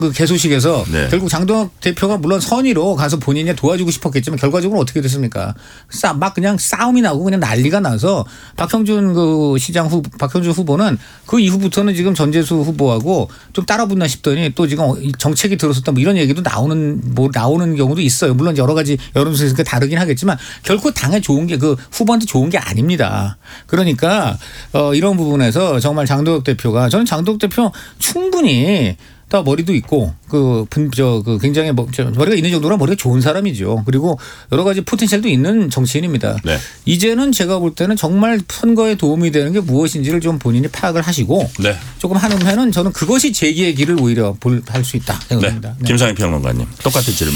그 개소식에서 네. 결국 장동혁 대표가 물론 선의로 가서 본인이 도와주고 싶었겠지만 결과적으로 어떻게 됐습니까? 막 그냥 싸움이 나고 그냥 난리가 나서 박형준 박형준 후보는 그 이후부터는 지금 전재수 후보하고 좀 따라붙나 싶더니 또 지금 정책이 들어섰다 뭐 이런 얘기도 나오는 경우도 있어요. 물론 여러 가지 여론조사에서 다르긴 하겠지만 결코 당에 좋은 게 그 후보한테 좋은 게 아닙니다. 그러니까 이런 부분에서 정말 장동혁 대표가 저는 장동혁 대표 충분히 다 머리도 있고 굉장히 머리가 있는 정도로 머리가 좋은 사람이죠. 그리고 여러 가지 포텐셜도 있는 정치인입니다. 네. 이제는 제가 볼 때는 정말 선거에 도움이 되는 게 무엇인지를 좀 본인이 파악을 하시고 네. 조금 하면 저는 그것이 재기의 길을 오히려 할 수 있다 생각합니다. 네. 김상희 평론가님 똑같은 질문.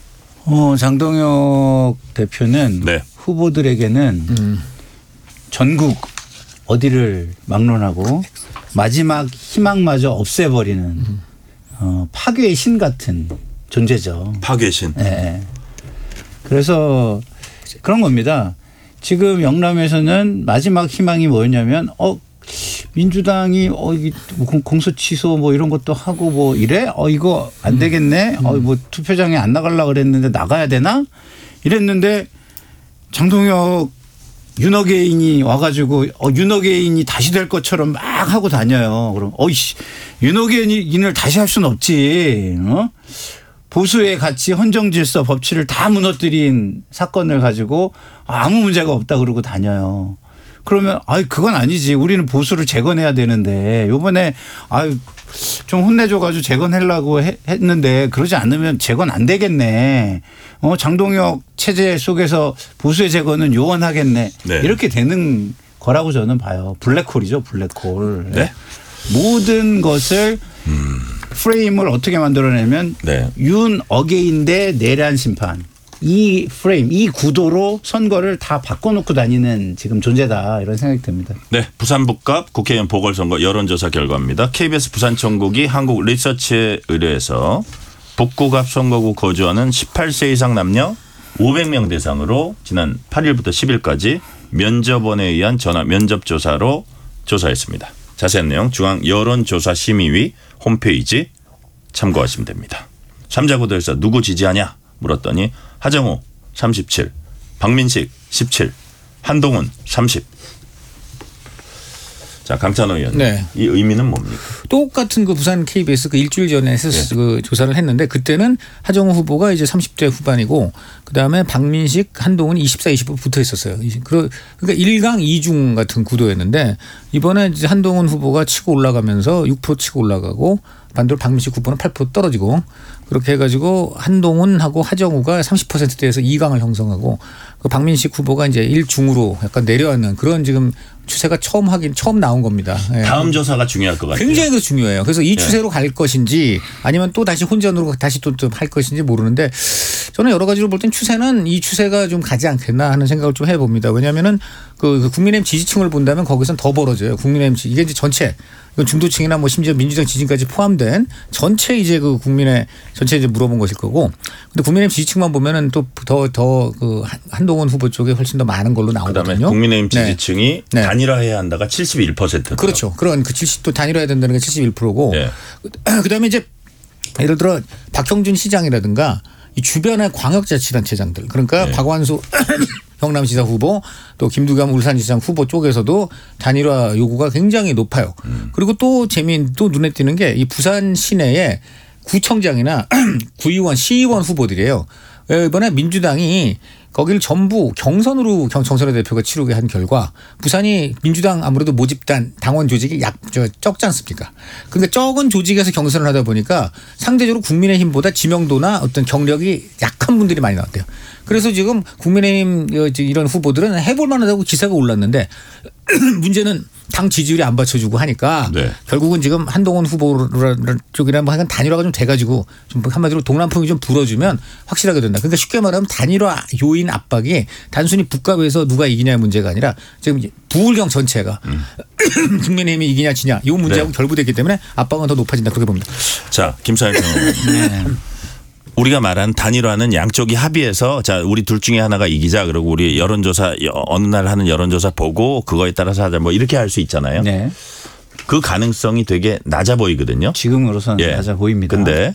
장동혁 대표는 네. 후보들에게는 전국 어디를 막론하고 마지막 희망마저 없애버리는 파괴의 신 같은 존재죠. 파괴의 신. 네. 그래서 그런 겁니다. 지금 영남에서는 마지막 희망이 뭐였냐면 민주당이 공소 취소 뭐 이런 것도 하고 뭐 이래? 이거 안 되겠네. 뭐 투표장에 안 나가려고 그랬는데 나가야 되나? 이랬는데 장동혁 윤호개인이 와가지고 윤호개인이 다시 될 것처럼 막 하고 다녀요. 그럼 윤호개인을 다시 할 수는 없지. 보수의 가치, 헌정질서, 법치를 다 무너뜨린 사건을 가지고 아무 문제가 없다 그러고 다녀요. 그러면 그건 아니지. 우리는 보수를 재건해야 되는데 이번에 좀 혼내줘가지고 재건하려고 했는데 그러지 않으면 재건 안 되겠네. 장동혁 체제 속에서 보수의 재건은 요원하겠네. 네. 이렇게 되는 거라고 저는 봐요. 블랙홀이죠. 블랙홀. 네. 모든 것을 프레임을 어떻게 만들어내면 네. 윤 어게인 대 내란 심판. 이 프레임, 이 구도로 선거를 다 바꿔놓고 다니는 지금 존재다 이런 생각이 듭니다. 네, 부산북갑 국회의원 보궐선거 여론조사 결과입니다. KBS 부산청국이 한국 리서치에 의뢰해서 북구갑 선거구 거주하는 18세 이상 남녀 500명 대상으로 지난 8일부터 10일까지 면접원에 의한 전화 면접조사로 조사했습니다. 자세한 내용 중앙여론조사심의위 홈페이지 참고하시면 됩니다. 3자 구도에서 누구 지지하냐 물었더니 하정우 37, 박민식 17, 한동훈 30. 자, 강찬호 의원. 네. 이 의미는 뭡니까? 똑같은 그 부산 KBS 그 일주일 전에 네. 그 조사를 했는데 그때는 하정우 후보가 이제 30대 후반이고 그다음에 박민식, 한동훈이 24, 25 붙어 있었어요. 그러니까 1강 2중 같은 구도였는데 이번에 이제 한동훈 후보가 치고 올라가면서 6% 치고 올라가고 반대로 박민식 후보는 8% 떨어지고 그렇게 해가지고 한동훈하고 하정우가 30%대에서 2강을 형성하고 그 박민식 후보가 이제 1중으로 약간 내려앉는 그런 지금 추세가 처음 나온 겁니다. 다음 조사가 중요할 것 같아요. 굉장히 중요해요. 그래서 이 추세로 갈 것인지 아니면 또 다시 혼전으로 다시 또 할 것인지 모르는데 저는 여러 가지로 볼 땐 추세는 이 추세가 좀 가지 않겠나 하는 생각을 좀 해봅니다. 왜냐하면은 그 국민의힘 지지층을 본다면 거기서는 더 벌어져요. 국민의힘 이게 이제 전체 중도층이나 뭐 심지어 민주당 지지층까지 포함된 전체 이제 그 국민의 전체 이제 물어본 것일 거고 근데 국민의힘 지지층만 보면은 또 더 그 한동훈 후보 쪽에 훨씬 더 많은 걸로 나오거든요. 그다음에 국민의힘 지지층이 네. 단일화해야 한다가 71%. 그렇죠. 그런 그 70도 단일화해야 된다는 게 71%고 네. 그다음에 이제 예를 들어 박형준 시장이라든가 이 주변의 광역자치단체장들 그러니까 네. 박완수 경남지사 후보 또 김두겸 울산지사장 후보 쪽에서도 단일화 요구가 굉장히 높아요. 그리고 또 또 눈에 띄는 게 이 부산 시내에 구청장이나 구의원, 시의원 후보들이에요. 이번에 민주당이 거기를 전부 경선으로 정선호 대표가 치르게 한 결과 부산이 민주당 아무래도 모집단 당원 조직이 적지 않습니까? 그러니까 적은 조직에서 경선을 하다 보니까 상대적으로 국민의힘보다 지명도나 어떤 경력이 약한 분들이 많이 나왔대요. 그래서 지금 국민의힘 이런 후보들은 해볼 만하다고 기사가 올랐는데 문제는 당 지지율이 안 받쳐주고 하니까 네. 결국은 지금 한동훈 후보 쪽이랑 뭐 하여간 단일화가 좀 돼가지고 좀 한마디로 동남풍이 좀 불어주면 확실하게 된다. 그러니까 쉽게 말하면 단일화 요인 압박이 단순히 북갑에서 누가 이기냐의 문제가 아니라 지금 부울경 전체가 국민의힘이 이기냐 지냐 이 문제하고 네. 결부됐기 때문에 압박은 더 높아진다 그렇게 봅니다. 자, 김상희 의원. 우리가 말한 단일화는 양쪽이 합의해서 자 우리 둘 중에 하나가 이기자 그러고 우리 여론조사 어느 날 하는 여론조사 보고 그거에 따라서 하자 뭐 이렇게 할 수 있잖아요. 네. 그 가능성이 되게 낮아 보이거든요. 지금으로서는 낮아 보입니다. 근데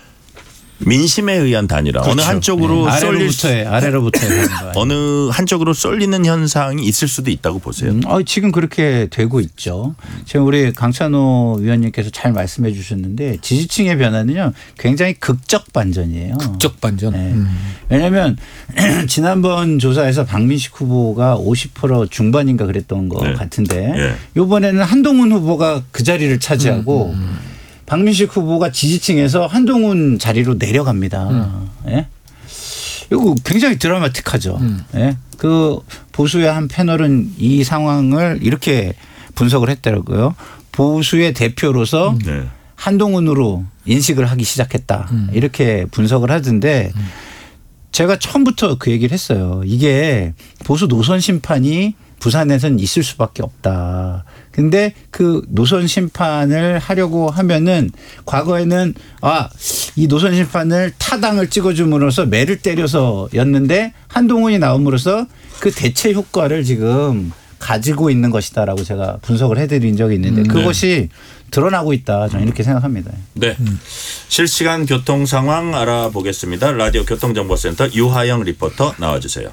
민심에 의한 단일화. 그렇죠. 어느 한쪽으로 아래로부터의 어느 한쪽으로 쏠리는 현상이 있을 수도 있다고 보세요. 지금 그렇게 되고 있죠. 지금 우리 강찬호 위원님께서 잘 말씀해 주셨는데 지지층의 변화는요 굉장히 극적 반전이에요. 극적 반전. 네. 왜냐하면 지난번 조사에서 박민식 후보가 50% 중반인가 그랬던 것 같은데 이번에는 한동훈 후보가 그 자리를 차지하고 박민식 후보가 지지층에서 한동훈 자리로 내려갑니다. 예? 이거 굉장히 드라마틱하죠. 예? 그 보수의 한 패널은 이 상황을 이렇게 분석을 했더라고요. 보수의 대표로서 한동훈으로 인식을 하기 시작했다. 이렇게 분석을 하던데 제가 처음부터 그 얘기를 했어요. 이게 보수 노선 심판이 부산에서는 있을 수밖에 없다. 근데 그 노선 심판을 하려고 하면은 과거에는 이 노선 심판을 타당을 찍어줌으로써 매를 때려서였는데 한동훈이 나옴으로써 그 대체 효과를 지금 가지고 있는 것이다라고 제가 분석을 해드린 적이 있는데 그것이 드러나고 있다. 저는 이렇게 생각합니다. 네. 실시간 교통 상황 알아보겠습니다. 라디오 교통정보센터 유하영 리포터 나와주세요.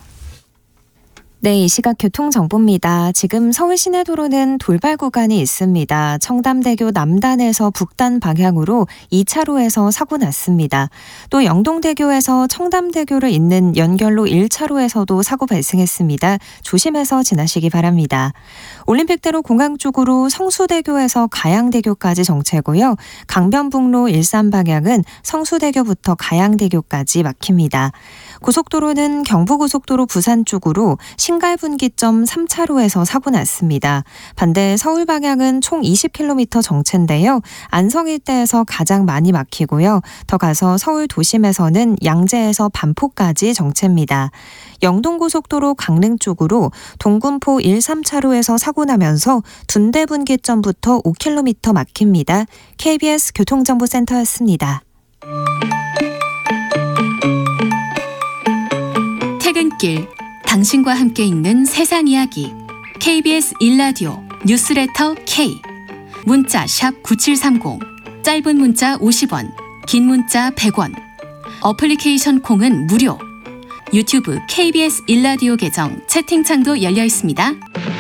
네, 이 시각 교통정보입니다. 지금 서울 시내도로는 돌발 구간이 있습니다. 청담대교 남단에서 북단 방향으로 2차로에서 사고 났습니다. 또 영동대교에서 청담대교를 잇는 연결로 1차로에서도 사고 발생했습니다. 조심해서 지나시기 바랍니다. 올림픽대로 공항 쪽으로 성수대교에서 가양대교까지 정체고요. 강변북로 일산 방향은 성수대교부터 가양대교까지 막힙니다. 고속도로는 경부고속도로 부산 쪽으로 신갈분기점 3차로에서 사고 났습니다. 반대 서울 방향은 총 20km 정체인데요. 안성 일대에서 가장 많이 막히고요. 더 가서 서울 도심에서는 양재에서 반포까지 정체입니다. 영동고속도로 강릉 쪽으로 동군포 1, 3차로에서 사고 나면서 둔대분기점부터 5km 막힙니다. KBS 교통정보센터였습니다. 퇴근길 당신과 함께 읽는 세상 이야기 KBS 1라디오 뉴스레터 K 문자 샵 9730 짧은 문자 50원 긴 문자 100원 어플리케이션 콩은 무료 유튜브 KBS 1라디오 계정 채팅창도 열려 있습니다.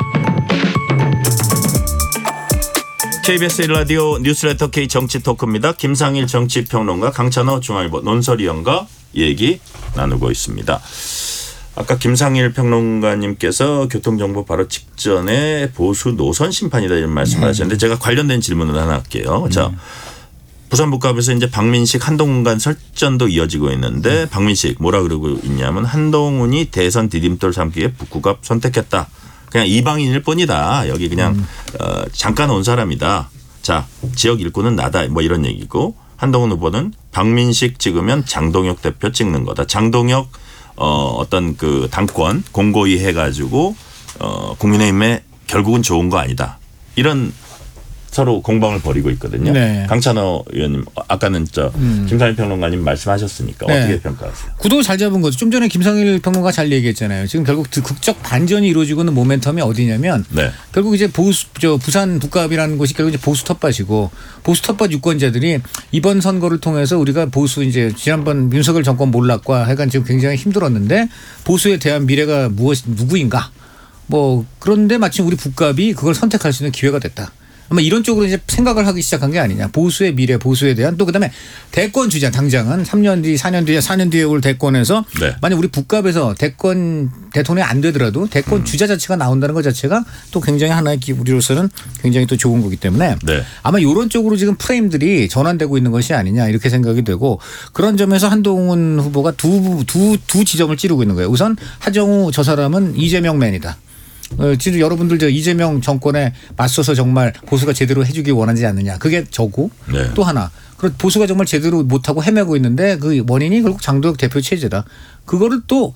KBS 1라디오 뉴스레터 K 정치 토크입니다. 김상일 정치평론가 강찬호 중앙일보 논설위원과 얘기 나누고 있습니다. 아까 김상일 평론가님께서 교통정보 바로 직전에 보수 노선 심판이다 이런 말씀을 하셨는데 제가 관련된 질문을 하나 할게요. 자, 부산 북갑에서 이제 박민식 한동훈 간 설전도 이어지고 있는데 박민식 뭐라 그러고 있냐면 한동훈이 대선 디딤돌 삼기에 북구갑 선택했다. 그냥 이방인일 뿐이다. 여기 그냥 잠깐 온 사람이다. 자, 지역 일꾼은 나다. 뭐 이런 얘기고 한동훈 후보는 박민식 찍으면 장동혁 대표 찍는 거다. 장동혁 어떤 그 당권 공고히 해가지고 국민의힘에 결국은 좋은 거 아니다. 이런 서로 공방을 벌이고 있거든요. 네. 강찬호 의원님 아까는 김상일 평론가님 말씀하셨으니까 어떻게 평가하세요? 구도 잘 잡은 거죠. 좀 전에 김상일 평론가 잘 얘기했잖아요. 지금 결국 극적 반전이 이루어지고 있는 모멘텀이 어디냐면 결국 이제 부산 북갑이라는 곳이 결국 이제 보수 텃밭이고 보수 텃밭 유권자들이 이번 선거를 통해서 우리가 보수 이제 지난번 윤석열 정권 몰락과 하여간 지금 굉장히 힘들었는데 보수에 대한 미래가 누구인가 뭐 그런데 마침 우리 북갑이 그걸 선택할 수 있는 기회가 됐다. 아마 이런 쪽으로 이제 생각을 하기 시작한 게 아니냐. 보수의 미래, 보수에 대한 또 그다음에 대권 주자 당장은 3년 뒤, 4년 뒤에 올 대권에서 만약 우리 북갑에서 대통령이 안 되더라도 대권 주자 자체가 나온다는 것 자체가 또 굉장히 하나의 우리로서는 굉장히 또 좋은 거기 때문에 아마 이런 쪽으로 지금 프레임들이 전환되고 있는 것이 아니냐 이렇게 생각이 되고 그런 점에서 한동훈 후보가 두 지점을 찌르고 있는 거예요. 우선 하정우 저 사람은 이재명 맨이다. 지금 여러분들 이재명 정권에 맞서서 정말 보수가 제대로 해주기 원하지 않느냐. 그게 저고 또 하나. 보수가 정말 제대로 못하고 헤매고 있는데 그 원인이 결국 장동혁 대표 체제다. 그거를 또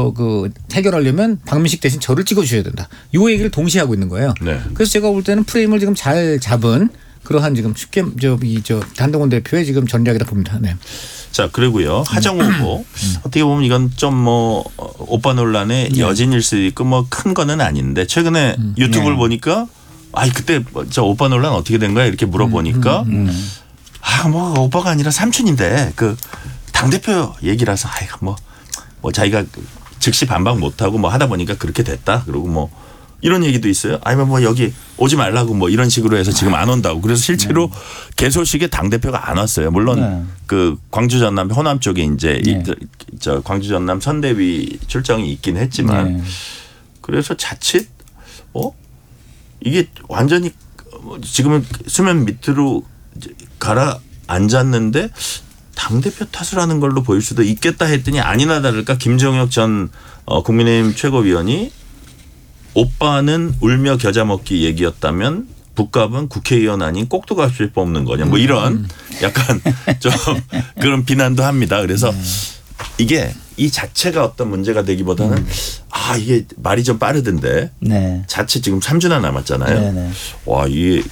해결하려면 박민식 대신 저를 찍어주셔야 된다. 이 얘기를 동시에 하고 있는 거예요. 그래서 제가 볼 때는 프레임을 지금 잘 잡은 그러한 지금 쉽게 한동훈 대표의 지금 전략이다 봅니다. 네. 자, 그리고요. 하정우 후보. 어떻게 보면 이건 좀 오빠 논란의 여진일 수도 있고 큰 거는 아닌데 최근에 유튜브를 보니까 아이 그때 저 오빠 논란 어떻게 된 거야 이렇게 물어보니까 뭐 오빠가 아니라 삼촌인데 그 당대표 얘기라서 뭐 자기가 즉시 반박 못하고 뭐 하다 보니까 그렇게 됐다. 그리고 뭐 이런 얘기도 있어요. 아니면 뭐 여기 오지 말라고 뭐 이런 식으로 해서 지금 안 온다고. 그래서 실제로 개소식에 당대표가 안 왔어요. 물론 그 광주 전남 호남 쪽에 이제 저 광주 전남 선대위 출정이 있긴 했지만 그래서 자칫 이게 완전히 지금은 수면 밑으로 가라앉았는데 당대표 탓을 하는 걸로 보일 수도 있겠다 했더니 아니나 다를까 김종혁 전 국민의힘 최고위원이 오빠는 울며 겨자 먹기 얘기였다면 북갑은 국회의원 아닌 꼭두각시를 뽑는 거냐 뭐 이런 약간 좀 그런 비난도 합니다. 그래서 이게 이 자체가 어떤 문제가 되기보다는 이게 말이 좀 빠르던데 자칫 지금 3주나 남았잖아요. 와 이게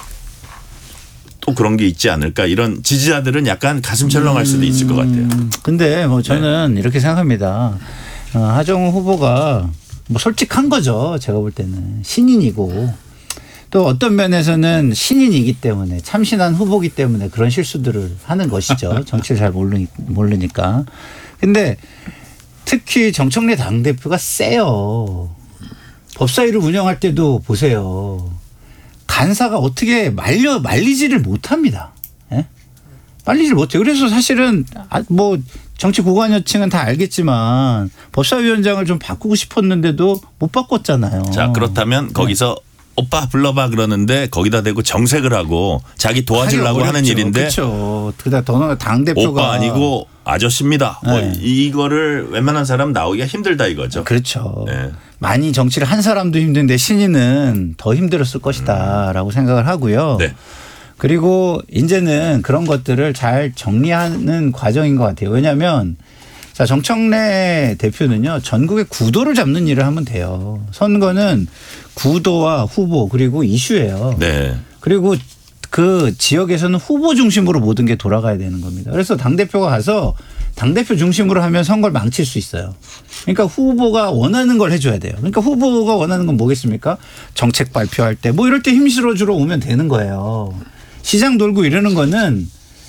또 그런 게 있지 않을까 이런 지지자들은 약간 가슴 철렁할 수도 있을 것 같아요. 근데 뭐 저는 이렇게 생각합니다. 하정우 후보가 뭐 솔직한 거죠. 제가 볼 때는 신인이고 또 어떤 면에서는 신인이기 때문에 참신한 후보기 때문에 그런 실수들을 하는 것이죠. 정치를 잘 모르니까. 근데 특히 정청래 당대표가 세요. 법사위를 운영할 때도 보세요. 간사가 어떻게 말리지를 못합니다. 예? 말리지를 못해요. 그래서 사실은 뭐 정치 고관여층은 다 알겠지만 법사위원장을 좀 바꾸고 싶었는데도 못 바꿨잖아요. 자 그렇다면 거기서 오빠 불러봐 그러는데 거기다 대고 정색을 하고 자기 도와주려고 하는 일인데 그렇죠. 그러다 당대표가 오빠 아니고 아저씨입니다. 뭐 이거를 웬만한 사람 나오기가 힘들다 이거죠. 그렇죠. 많이 정치를 한 사람도 힘든데 신인은 더 힘들었을 것이다라고 생각을 하고요. 그리고 이제는 그런 것들을 잘 정리하는 과정인 것 같아요. 왜냐하면 자 정청래 대표는요. 전국의 구도를 잡는 일을 하면 돼요. 선거는 구도와 후보 그리고 이슈예요. 그리고 그 지역에서는 후보 중심으로 모든 게 돌아가야 되는 겁니다. 그래서 당대표가 가서 당대표 중심으로 하면 선거를 망칠 수 있어요. 그러니까 후보가 원하는 걸 해줘야 돼요. 그러니까 후보가 원하는 건 뭐겠습니까? 정책 발표할 때 뭐 이럴 때 힘 실어주러 오면 되는 거예요. 시장 돌고 이러는 거는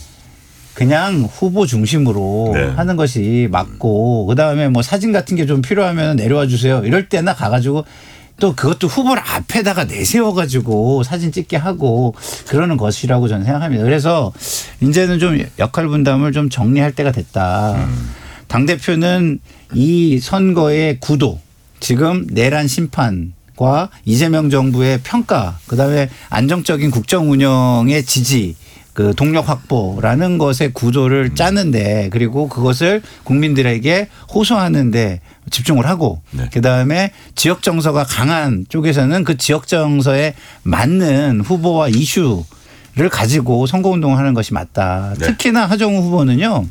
그냥 후보 중심으로 하는 것이 맞고 그다음에 뭐 사진 같은 게 좀 필요하면 내려와 주세요. 이럴 때나 가가지고 또 그것도 후보를 앞에다가 내세워가지고 사진 찍게 하고 그러는 것이라고 저는 생각합니다. 그래서 이제는 좀 역할 분담을 좀 정리할 때가 됐다. 당대표는 이 선거의 구도 지금 내란 심판과 이재명 정부의 평가 그다음에 안정적인 국정 운영의 지지 그 동력 확보라는 것의 구도를 짜는데 그리고 그것을 국민들에게 호소하는데 집중을 하고 그다음에 지역 정서가 강한 쪽에서는 그 지역 정서에 맞는 후보와 이슈를 가지고 선거운동을 하는 것이 맞다. 특히나 하정우 후보는요.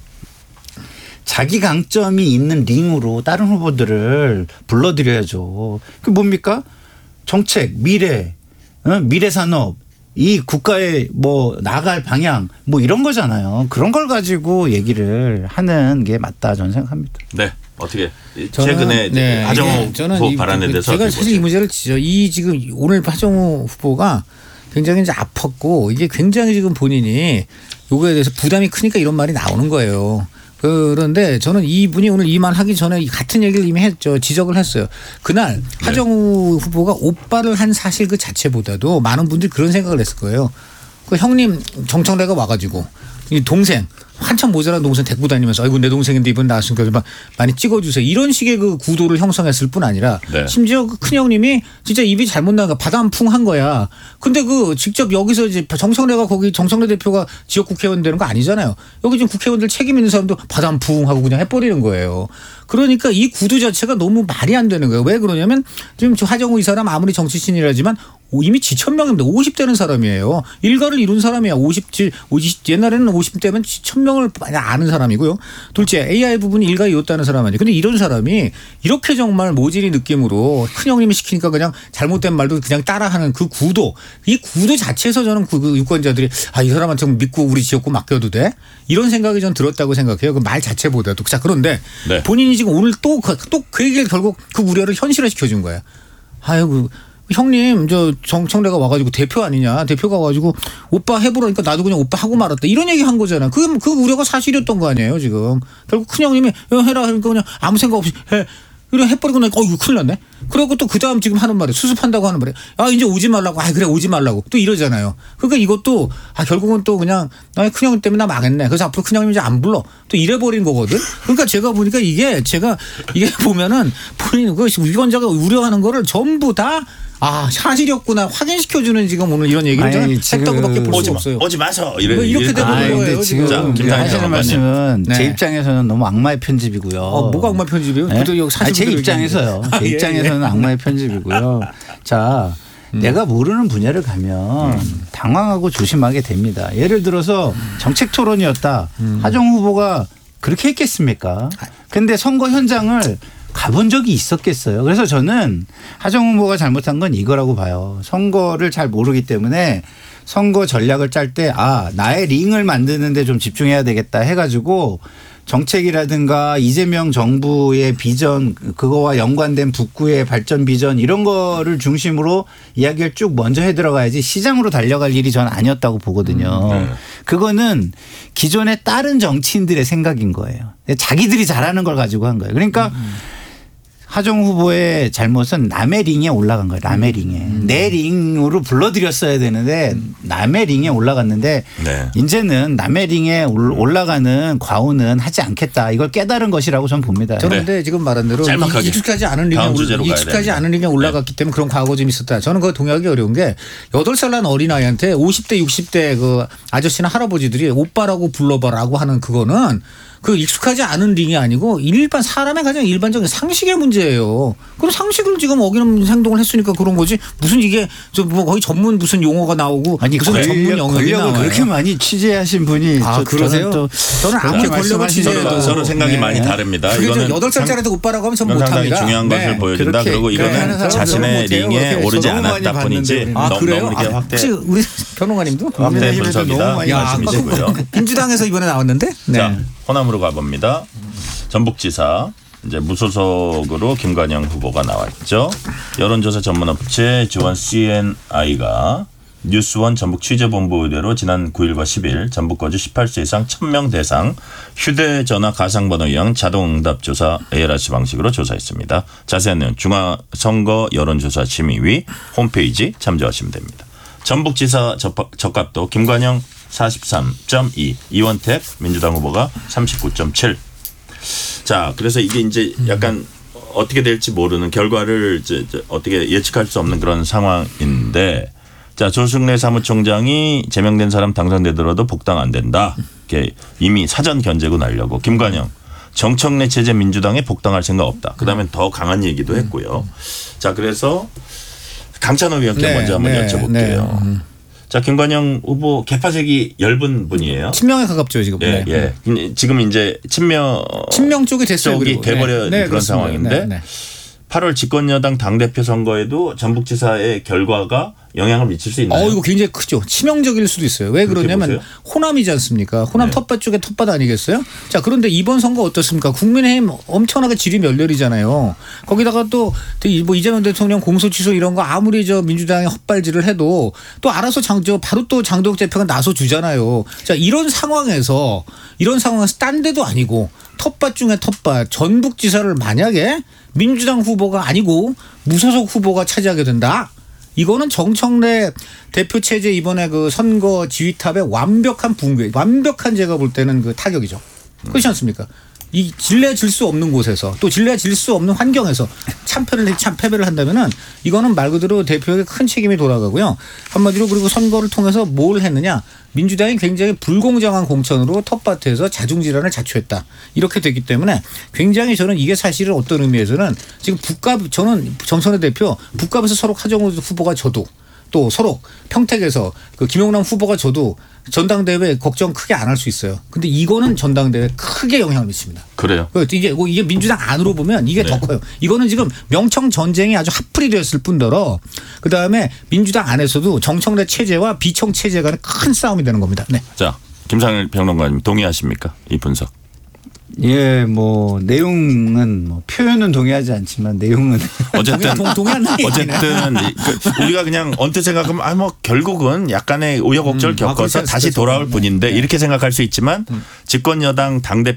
자기 강점이 있는 링으로 다른 후보들을 불러들여야죠. 그게 뭡니까? 정책, 미래, 미래산업 이 국가의 뭐 나갈 방향 뭐 이런 거잖아요. 그런 걸 가지고 얘기를 하는 게 맞다 저는 생각합니다. 네. 어떻게 최근에 하정우 후보 발언에 대해서 제가 사실 이 문제를 이 지금 오늘 하정우 후보가 굉장히 이제 아팠고 이게 굉장히 지금 본인이 요거에 대해서 부담이 크니까 이런 말이 나오는 거예요. 그런데 저는 이분이 오늘 이 말 하기 전에 같은 얘기를 이미 했죠. 지적을 했어요. 그날 하정우 후보가 오빠를 한 사실 그 자체보다도 많은 분들이 그런 생각을 했을 거예요. 그 형님 정청래가 와가지고 이 동생 한참 모자란 동생 데리고 다니면서 아이고 내 동생인데 이번 나왔으니까 많이 찍어주세요. 이런 식의 그 구도를 형성했을 뿐 아니라 심지어 그 큰형님이 진짜 입이 잘못 나가 바람풍 한 거야. 근데 그 직접 여기서 이제 정청래가 거기 정청래 대표가 지역 국회의원 되는 거 아니잖아요. 여기 지금 국회의원들 책임 있는 사람도 바람풍 하고 그냥 해버리는 거예요. 그러니까 이 구도 자체가 너무 말이 안 되는 거예요. 왜 그러냐면 지금 하정우 이 사람 아무리 정치신이라지만 이미 지천명입니다. 50대는 사람이에요. 일가를 이룬 사람이야. 50 옛날에는 50대면 지천명을 아는 사람이고요. 둘째 AI 부분이 일가 이었다는 사람 아니에요. 근데 이런 사람이 이렇게 정말 모질이 느낌으로 큰형님이 시키니까 그냥 잘못된 말도 그냥 따라하는 그 구도 이 구도 자체에서 저는 그 유권자들이 이 사람한테 믿고 우리 지역구 맡겨도 돼? 이런 생각이 전 들었다고 생각해요. 그 말 자체보다도. 자 그런데 본인이 지금 오늘 또 그 얘기를 결국 그 우려를 현실화시켜 준 거야. 아이고 형님 저 정청래가 와가지고 대표 아니냐. 대표가 와가지고 오빠 해보라니까 나도 그냥 오빠 하고 말았다. 이런 얘기 한 거잖아요. 그 우려가 사실이었던 거 아니에요 지금. 결국 큰형님이 해라 하니까 그냥 아무 생각 없이 해. 이래 해버리고 나니까 이거 큰일 났네. 그리고 또 그 다음 지금 하는 말에 수습한다고 하는 말에 이제 오지 말라고. 그래 오지 말라고 또 이러잖아요. 그러니까 이것도 결국은 또 그냥 나의 큰형 때문에 나 망했네. 그래서 앞으로 큰형님 이제 안 불러. 또 이래버린 거거든. 그러니까 제가 보니까 이게 보면은 본인 그 위원자가 우려하는 거를 전부 다 사실이었구나 확인시켜주는 지금 오늘 이런 얘기를 저는 했다고밖에 볼 수 없어요. 오지 마서 이렇게 되는 거예요. 지금 하시는 말씀은 제 입장에서는 너무 악마의 편집이고요. 뭐가 악마 편집이에요? 네? 제 입장에서요. 제 입장에서는 악마의 편집이고요. 자, 내가 모르는 분야를 가면 당황하고 조심하게 됩니다. 예를 들어서 정책 토론이었다. 하정 후보가 그렇게 했겠습니까? 근데 선거 현장을 가본 적이 있었겠어요. 그래서 저는 하정 후보가 잘못한 건 이거라고 봐요. 선거를 잘 모르기 때문에 선거 전략을 짤 때 나의 링을 만드는데 좀 집중해야 되겠다 해가지고 정책이라든가 이재명 정부의 비전 그거와 연관된 북구의 발전 비전 이런 거를 중심으로 이야기를 쭉 먼저 해 들어가야지 시장으로 달려갈 일이 전 아니었다고 보거든요. 그거는 기존의 다른 정치인들의 생각인 거예요. 자기들이 잘하는 걸 가지고 한 거예요. 그러니까 하정 후보의 잘못은 남의 링에 올라간 거예요. 남의 링에. 내 링으로 불러들였어야 되는데 남의 링에 올라갔는데 이제는 남의 링에 올라가는 과오는 하지 않겠다. 이걸 깨달은 것이라고 저는 봅니다. 저는 근데 지금 말한 대로 익숙하지 않은 링에 올라갔기 때문에 그런 과거가 좀 있었다. 저는 그거 동의하기 어려운 게 8살 난 어린아이한테 50대 60대 그 아저씨나 할아버지들이 오빠라고 불러봐라고 하는 그거는 그 익숙하지 않은 링이 아니고 일반 사람의 가장 일반적인 상식의 문제예요. 그럼 상식을 지금 어기는 행동을 했으니까 그런 거지. 무슨 이게 뭐 거의 전문 무슨 용어가 나오고 무슨 전문 영역이 나와요. 그렇게 많이 취재하신 분이 그러세요? 저는 아무리 권력을 취재해도 서로 생각이 많이 다릅니다. 이거는 8살짜리도 오빠라고 하면 전 못합니다. 상당히 중요한 것을 보여준다. 그리고 이거는 자신의 링에 오르지 않았다 뿐이지 너무 이렇게 확대. 혹시 우리 변호사님도 확대 분석이다 말씀이시고요. 민주당에서 이번에 나왔는데. 자, 호남으로 가봅니다. 전북지사 이제 무소속으로 김관영 후보가 나왔죠. 여론조사 전문업체 지원 CNI가 뉴스원 전북 취재본부 의뢰로 지난 9일과 10일 전북 거주 18세 이상 1000명 대상 휴대전화 가상번호형 자동응답조사 ARS 방식으로 조사했습니다. 자세한 내용 중앙선거 여론조사심의위 홈페이지 참조하시면 됩니다. 전북지사 적합도 김관영 43.2, 이원택 민주당 후보가 39.7. 자, 그래서 이게 이제 약간 어떻게 될지 모르는 결과를 이제 어떻게 예측할 수 없는 그런 상황인데, 자, 조승래 사무총장이 제명된 사람 당선되더라도 복당 안 된다. 이렇게 이미 사전 견제고 나려고 김관영 정청래 체제 민주당에 복당할 생각 없다. 그다음에 더 강한 얘기도 했고요. 자, 그래서 강찬호 위원께 먼저 한번 여쭤볼게요. 자, 김관영 후보 개파색이 엷은 분이에요. 친명에 가깝죠 지금. 예. 지금 이제 친명 쪽이 됐어요. 쪽이 돼버려 그런 상황인데 8월 집권여당 당대표 선거에도 전북지사의 결과가 영향을 미칠 수 있나요? 이거 굉장히 크죠. 치명적일 수도 있어요. 왜 그러냐면 호남이지 않습니까? 호남 텃밭 쪽에 텃밭 아니겠어요? 자, 그런데 이번 선거 어떻습니까? 국민의힘 엄청나게 질이 멸렬이잖아요. 거기다가 또 뭐 이재명 대통령 공소 취소 이런 거 아무리 민주당이 헛발질을 해도 또 알아서 바로 또 장도혁 대표가 나서 주잖아요. 자, 이런 상황에서 딴 데도 아니고 텃밭 중에 텃밭 전북지사를 만약에 민주당 후보가 아니고 무소속 후보가 차지하게 된다. 이거는 정청래 대표 체제 이번에 그 선거 지휘탑의 완벽한 붕괴, 완벽한 제가 볼 때는 그 타격이죠. 그렇지 않습니까? 이 질질 수 없는 곳에서 또 질질 수 없는 환경에서 패배를 한다면은 이거는 말 그대로 대표에게 큰 책임이 돌아가고요. 한마디로 그리고 선거를 통해서 뭘 했느냐. 민주당이 굉장히 불공정한 공천으로 텃밭에서 자중질환을 자초했다. 이렇게 됐기 때문에 굉장히 저는 이게 사실은 어떤 의미에서는 지금 저는 정청래 대표 북갑에서 서로 하정우 후보가 져도 또 서로 평택에서 그 김용남 후보가 져도 전당대회 걱정 크게 안 할 수 있어요. 근데 이거는 전당대회에 크게 영향을 미칩니다. 그래요? 이게 민주당 안으로 보면 이게 더 커요. 이거는 지금 명청 전쟁이 아주 핫플이 되었을 뿐더러 그다음에 민주당 안에서도 정청래 체제와 비청 체제 간의 큰 싸움이 되는 겁니다. 네. 자, 김상일 평론가님 동의하십니까? 이 분석. 예, 뭐 내용은 뭐 표현은 동의하지 않지만 내용은 어쨌든 동의한다. 우리가 그냥 언뜻 생각하면 뭐 결국은 약간의 우여곡절 겪어서 그렇게 다시 돌아올 뿐인데 이렇게 생각할 수 있지만 집권 여당 당대표